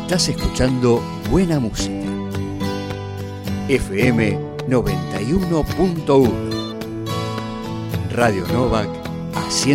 Estás escuchando buena música. FM 91.1. Radio Novak, haciendo